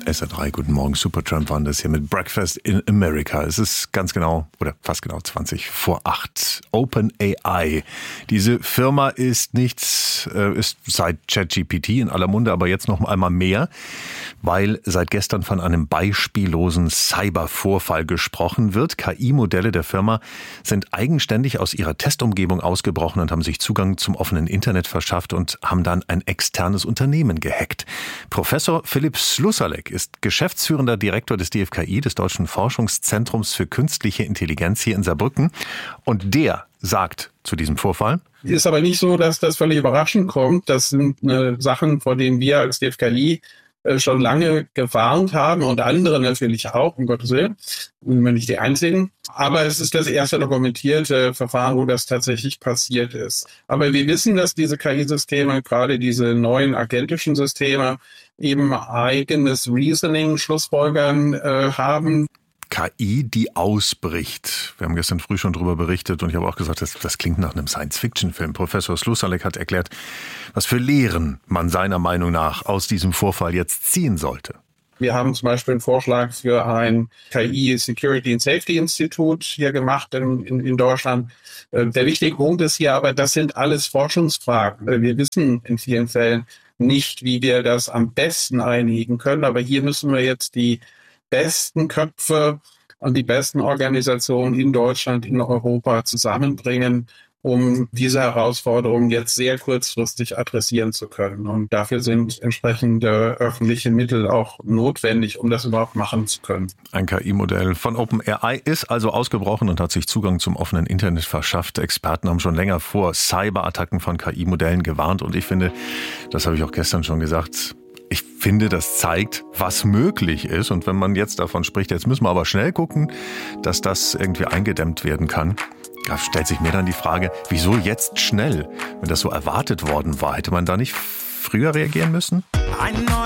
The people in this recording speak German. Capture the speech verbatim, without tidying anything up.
S R drei, guten Morgen, Supertramp waren das hier mit Breakfast in America. Es ist ganz genau, oder fast genau zwanzig vor acht. OpenAI. Diese Firma ist nichts, ist seit ChatGPT in aller Munde, aber jetzt noch einmal mehr, weil seit gestern von einem beispiellosen Cybervorfall gesprochen wird. K I-Modelle der Firma sind eigenständig aus ihrer Testumgebung ausgebrochen und haben sich Zugang zum offenen Internet verschafft und haben dann ein externes Unternehmen gehackt. Professor Philipp Slusalek ist geschäftsführender Direktor des D F K I, des Deutschen Forschungszentrums für künstliche Intelligenz hier in Saarbrücken. Und der sagt zu diesem Vorfall: Ist aber nicht so, dass das völlig überraschend kommt. Das sind äh, Sachen, vor denen wir als D F K I äh, schon lange gewarnt haben und andere natürlich auch, um Gottes Willen. Sind wir nicht die Einzigen. Aber es ist das erste dokumentierte Verfahren, wo das tatsächlich passiert ist. Aber wir wissen, dass diese K I-Systeme, gerade diese neuen agentischen Systeme, eben eigenes Reasoning, Schlussfolgern äh, haben. K I, die ausbricht. Wir haben gestern früh schon darüber berichtet und ich habe auch gesagt, das, das klingt nach einem Science-Fiction-Film. Professor Slusalek hat erklärt, was für Lehren man seiner Meinung nach aus diesem Vorfall jetzt ziehen sollte. Wir haben zum Beispiel einen Vorschlag für ein K I Security and Safety Institut hier gemacht in, in, in Deutschland. Der wichtige Punkt ist hier aber, das sind alles Forschungsfragen. Wir wissen in vielen Fällen nicht, wie wir das am besten einhegen können. Aber hier müssen wir jetzt die besten Köpfe und die besten Organisationen in Deutschland, in Europa zusammenbringen, um diese Herausforderungen jetzt sehr kurzfristig adressieren zu können. Und dafür sind entsprechende öffentliche Mittel auch notwendig, um das überhaupt machen zu können. Ein K I-Modell von OpenAI ist also ausgebrochen und hat sich Zugang zum offenen Internet verschafft. Experten haben schon länger vor Cyberattacken von K I-Modellen gewarnt. Und ich finde, das habe ich auch gestern schon gesagt, ich finde, das zeigt, was möglich ist. Und wenn man jetzt davon spricht, jetzt müssen wir aber schnell gucken, dass das irgendwie eingedämmt werden kann, da stellt sich mir dann die Frage, wieso jetzt schnell? Wenn das so erwartet worden war, hätte man da nicht früher reagieren müssen?